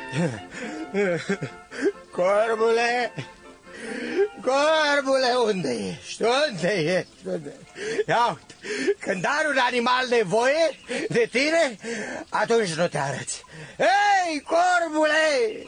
Corbule, corbule, unde ești? Unde ești? Ia uite, când are un animal nevoie de tine, atunci nu te arăți. Ei, corbule!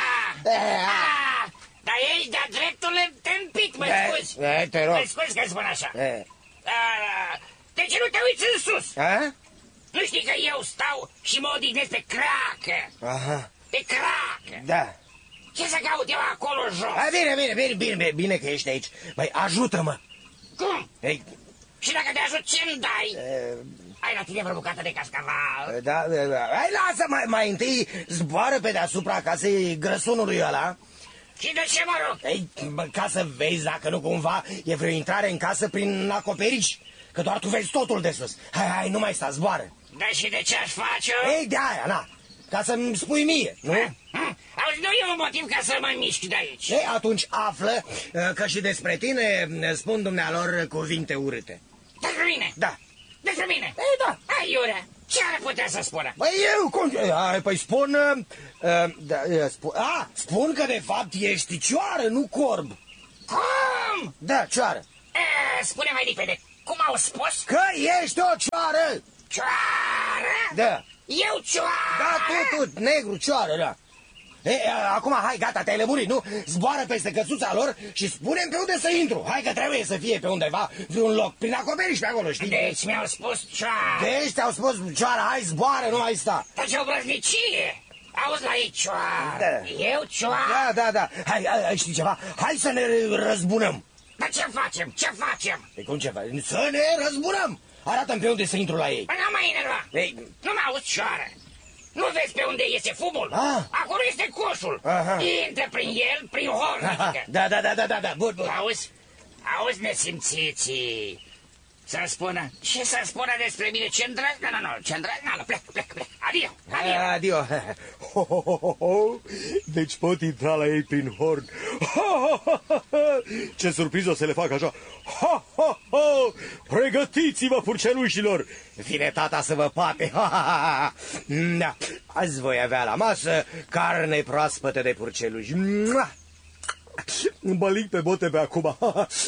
Dar ești de-a dreptul întâmpit, mă scuzi. Te rog. Mă scuzi că spun așa. De ce nu te uiți în sus? Nu știi că eu stau și mă odihnesc pe cracă? Aha. Pe cracă. Da. Ce să caut eu acolo jos? Bine că ești aici. Băi, ajută-mă. Cum? Ei. Și dacă te ajut, ce-mi dai? Ai la tine vreo bucată de cascaval? Da. Hai, lasă, mai întâi zboară pe deasupra casei grăsunului ăla. Și de ce, mă rog? Ei, ca să vezi dacă nu cumva e vreo intrare în casă prin acoperiș. Că doar tu vezi totul de sus. Hai, nu mai sta, zboară. Da, și de ce aș face-o? Ei, de aia, na. Ca să-mi spui mie, nu? Auzi, nu e un motiv ca să mă mișc de aici. Ei, atunci află că și despre tine spun dumnealor cuvinte urâte. Despre mine? Da. Despre mine? Ei, da. Aiurea, ce ar putea să spună? Băi, păi spun... spun că de fapt ești cioară, nu corb. Cum? Da, cioară. Spune mai repede, cum au spus? Că ești o cioară. Cioară? Da. Eu cioară? Da, tu, negru, cioară, da. Acum, hai, gata, te-ai lămurit, nu? Zboară peste căsuța lor și spune-mi pe unde să intru. Hai că trebuie să fie pe undeva, vreun loc, prin acoperiș pe acolo, știi? Deci mi-au spus cioară. Deci te-au spus cioară, hai, zboară, nu mai sta. Dar ce obrăznicie! Auzi la ei cioară. Da. Eu cioară? Da. Hai, știi ceva? Hai să ne răzbunăm. Dar ce facem? Ce facem? Păi cum ce facem? Să ne răzbunăm. Arată-mi pe unde să intru la ei. Păi nu mai enerva. Nu mă auzi, cioară. Nu vezi pe unde iese fumul? Acolo este coșul. Intră prin el, prin horn. Da. Bun. Auzi, nesimțiții. Să-mi spună. Ce să spună despre mine? Ce îndrăznă? Ce îndrăznă? Plec. Adio. Deci pot intra la ei prin horn. Ce surpriză o să le fac așa. Pregătiți-vă, purcelușilor. Vine tata să vă pape. Da. Azi voi avea la masă carne proaspătă de purceluși. Mă lig pe bote pe acum.